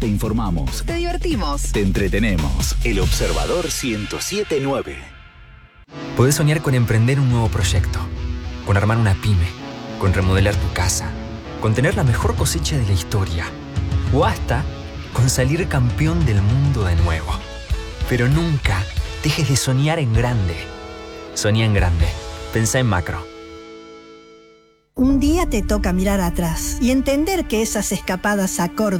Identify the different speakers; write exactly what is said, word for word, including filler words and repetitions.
Speaker 1: te informamos,
Speaker 2: te divertimos,
Speaker 1: te entretenemos. El Observador ciento siete punto nueve.
Speaker 3: Podés soñar con emprender un nuevo proyecto, con armar una pyme, con remodelar tu casa, con tener la mejor cosecha de la historia, o hasta con salir campeón del mundo de nuevo. Pero nunca dejes de soñar en grande. Soñá en grande. Pensá en macro.
Speaker 4: Un día te toca mirar atrás y entender que esas escapadas a Córdoba